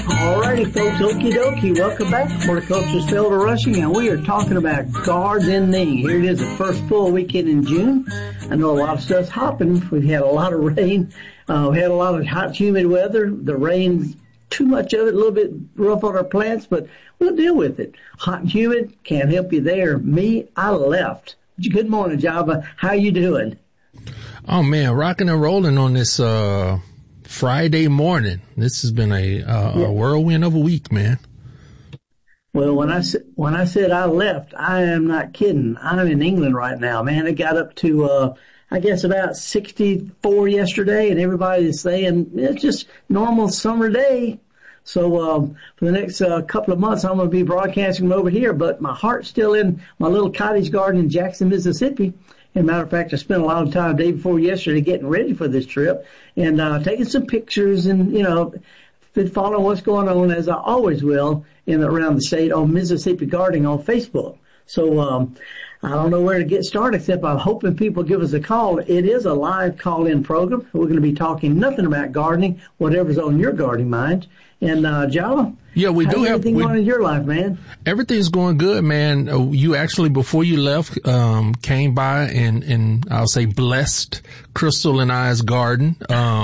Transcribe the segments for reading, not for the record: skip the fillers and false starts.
Alrighty, folks, okie dokie. Welcome back. Horticulturist Felder Rushing, and we are talking about gardening. Here it is, the first full weekend in June. I know a lot of stuff's happening. We've had a lot of rain. We had a lot of hot, humid weather. The rain, too much of it, a little bit rough on our plants, but we'll deal with it. Hot and humid, can't help you there. Me, I left. Good morning, Java. How you doing? Oh, man, rocking and rolling on this Friday morning. This has been a whirlwind of a week, man. Well, when I said I left, I am not kidding. I'm in England right now, man. It got up to I guess about 64 yesterday, and everybody's saying it's just normal summer day. So for the next couple of months, I'm going to be broadcasting from over here, but my heart's still in my little cottage garden in Jackson, Mississippi. As a matter of fact, I spent a lot of time the day before yesterday getting ready for this trip and taking some pictures and, been following what's going on, as I always will, around the state on Mississippi Gardening on Facebook. So I don't know where to get started, except I'm hoping people give us a call. It is a live call-in program. We're going to be talking nothing about gardening, whatever's on your gardening mind. And Java? Yeah, we do have everything going in your life, man. Everything's going good, man. You actually, before you left, came by and I'll say blessed Crystal and I's garden,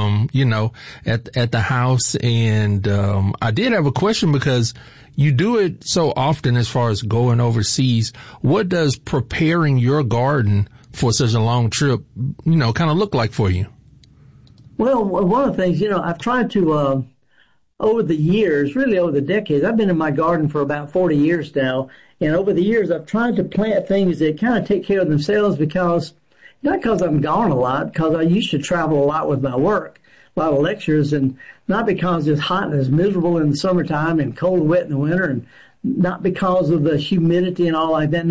at the house. And I did have a question because you do it so often as far as going overseas. What does preparing your garden for such a long trip, kind of look like for you? Well, one of the things, I've tried to, over the years, really over the decades, I've been in my garden for about 40 years now. And over the years, I've tried to plant things that kind of take care of themselves not because I'm gone a lot, because I used to travel a lot with my work, a lot of lectures, and not because it's hot and it's miserable in the summertime and cold and wet in the winter, and not because of the humidity and all like that,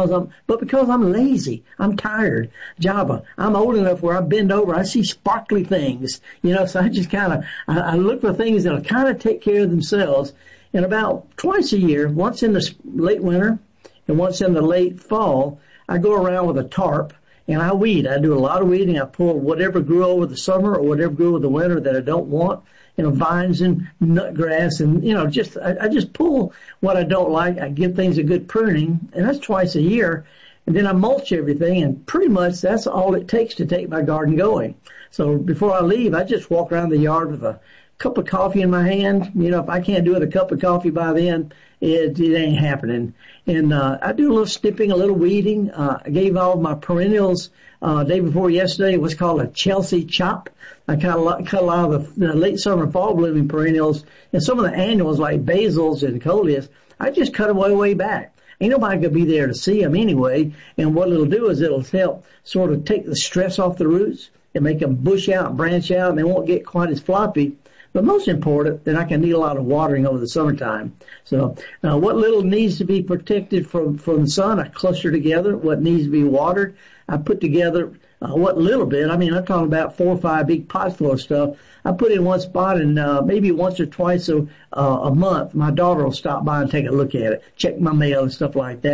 but because I'm lazy. I'm tired. Java, I'm old enough where I bend over, I see sparkly things, so I just I look for things that'll kind of take care of themselves. And about twice a year, once in the late winter and once in the late fall, I go around with a tarp and I weed. I do a lot of weeding. I pull whatever grew over the summer or whatever grew over the winter that I don't want. Vines and nut grass and, I just pull what I don't like. I give things a good pruning, and that's twice a year. And then I mulch everything, and pretty much that's all it takes to take my garden going. So before I leave, I just walk around the yard with a cup of coffee in my hand. If I can't do it a cup of coffee by then, it ain't happening. And I do a little snipping, a little weeding. I gave all of my perennials day before yesterday what's called a Chelsea chop. I cut a lot of the late summer and fall blooming perennials and some of the annuals like basils and coleus. I just cut them way back. Ain't nobody gonna be there to see them anyway. And what it'll do is it'll help sort of take the stress off the roots and make them bush out and branch out, and they won't get quite as floppy. But most important, then I can need a lot of watering over the summertime. So what little needs to be protected from the sun, I cluster together. What needs to be watered, I put together what little bit. I'm talking about 4 or 5 big pots full of stuff. I put in one spot, and maybe once or twice a month, my daughter will stop by and take a look at it, check my mail and stuff like that.